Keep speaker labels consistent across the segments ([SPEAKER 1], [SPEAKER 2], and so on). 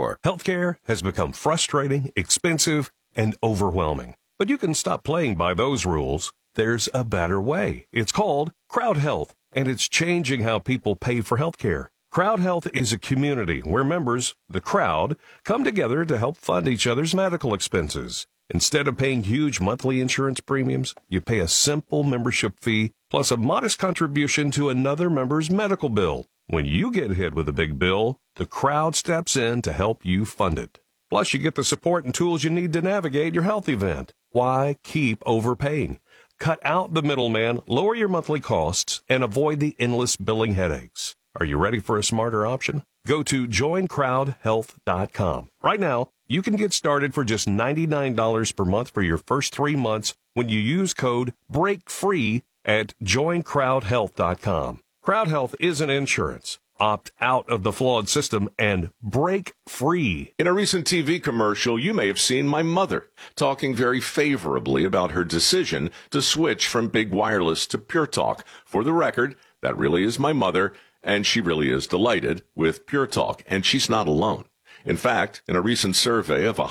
[SPEAKER 1] for. Healthcare has become frustrating, expensive, and overwhelming. But you can stop playing by those rules. There's a better way. It's called Crowd Health, and it's changing how people pay for healthcare. Crowd Health is a community where members, the crowd, come together to help fund each other's medical expenses. Instead of paying huge monthly insurance premiums, you pay a simple membership fee plus a modest contribution to another member's medical bill. When you get hit with a big bill, the crowd steps in to help you fund it. Plus, you get the support and tools you need to navigate your health event. Why keep overpaying? Cut out the middleman, lower your monthly costs, and avoid the endless billing headaches. Are you ready for a smarter option? Go to joincrowdhealth.com. Right now, you can get started for just $99 per month for your first 3 months when you use code BREAKFREE at joincrowdhealth.com. Crowd Health isn't insurance. Opt out of the flawed system and break free.
[SPEAKER 2] In a recent TV commercial, you may have seen my mother talking very favorably about her decision to switch from big wireless to Pure Talk. For the record, that really is my mother, and she really is delighted with Pure Talk, and she's not alone. In fact, in a recent survey of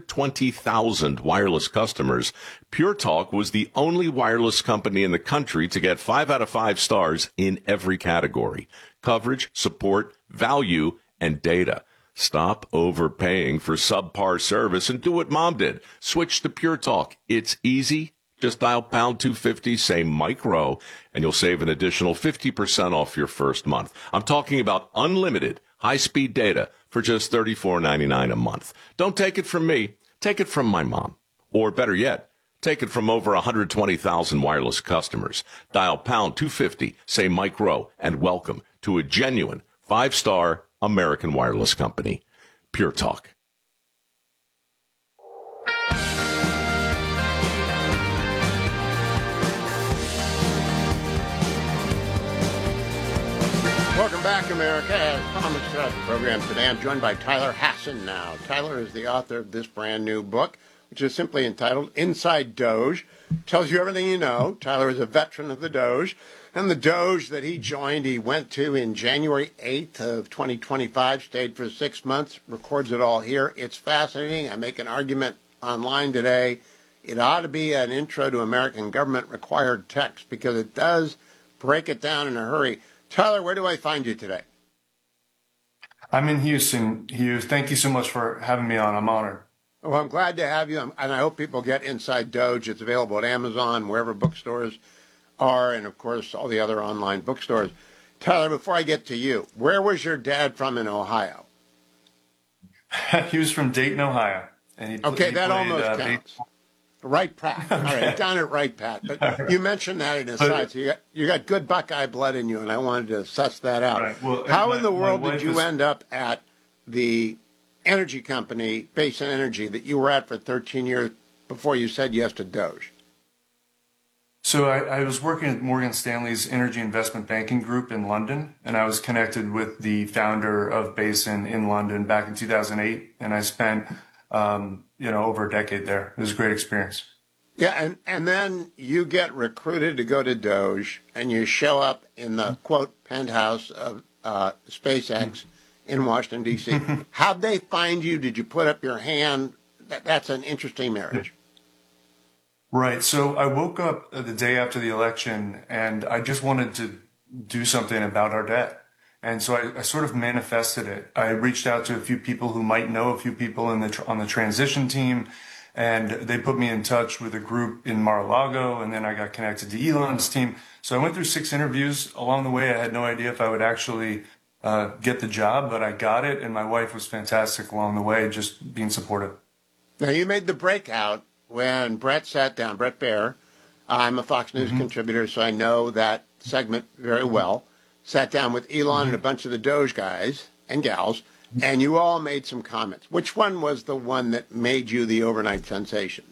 [SPEAKER 2] 120,000 wireless customers, Pure Talk was the only wireless company in the country to get 5 out of 5 stars in every category: coverage, support, value, and data. Stop overpaying for subpar service and do what Mom did. Switch to Pure Talk. It's easy. Just dial pound 250, say Mike Rowe, and you'll save an additional 50% off your first month. I'm talking about unlimited high-speed data for just $34.99 a month. Don't take it from me. Take it from my mom. Or better yet, take it from over 120,000 wireless customers. Dial pound 250, say Mike Rowe, and welcome to a genuine 5-star American wireless company, Pure Talk.
[SPEAKER 3] Welcome back, America. As promised throughout the program today, I'm joined by Tyler Hasson now. Tyler is the author of this brand new book, which is simply entitled Inside Doge. Tells you everything you know. Tyler is a veteran of the Doge. And the Doge that he joined, he went to in January 8th of 2025, stayed for 6 months, records it all here. It's fascinating. I make an argument online today. It ought to be an intro to American government required text because it does break it down in a hurry. Tyler, where do I find you today?
[SPEAKER 4] I'm in Houston, Hugh. Thank you so much for having me on. I'm honored.
[SPEAKER 3] Well, I'm glad to have you, and I hope people get Inside Doge. It's available at Amazon, wherever bookstores are, and, of course, all the other online bookstores. Tyler, before I get to you, where was your dad from in Ohio?
[SPEAKER 4] He was from Dayton, Ohio. And
[SPEAKER 3] that almost counts. Wright Pat. All right, down at Wright Pat. But right. You mentioned that in a side, so you got good Buckeye blood in you, and I wanted to suss that out. Right. Well, how in the world did you end up at the energy company, Basin Energy, that you were at for 13 years before you said yes to Doge?
[SPEAKER 4] So I was working at Morgan Stanley's Energy Investment Banking Group in London, and I was connected with the founder of Basin in London back in 2008, and I spent over a decade there. It was a great experience.
[SPEAKER 3] Yeah, and then you get recruited to go to Doge, and you show up in the, quote, penthouse of SpaceX in Washington, D.C. How'd they find you? Did you put up your hand? That's an interesting marriage.
[SPEAKER 4] Right. So I woke up the day after the election, and I just wanted to do something about our debt. And so I sort of manifested it. I reached out to a few people who might know a few people on the transition team, and they put me in touch with a group in Mar-a-Lago, and then I got connected to Elon's team. So I went through 6 interviews. Along the way, I had no idea if I would actually get the job, but I got it, and my wife was fantastic along the way, just being supportive.
[SPEAKER 3] Now, you made the breakout when Brett sat down, Bret Baier. I'm a Fox News contributor, so I know that segment very well. Sat down with Elon and a bunch of the Doge guys and gals, and you all made some comments. Which one was the one that made you the overnight sensation?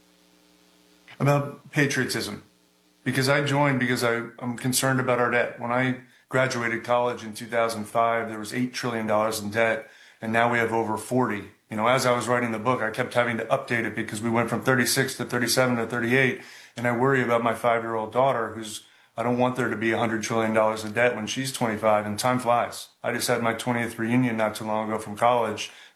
[SPEAKER 4] About patriotism. Because I joined because I'm concerned about our debt. When I graduated college in 2005, there was $8 trillion in debt, and now we have over 40. As I was writing the book, I kept having to update it because we went from 36 to 37 to 38, and I worry about my 5-year-old daughter I don't want there to be $100 trillion in debt when she's 25, and time flies. I just had my 20th reunion not too long ago from college.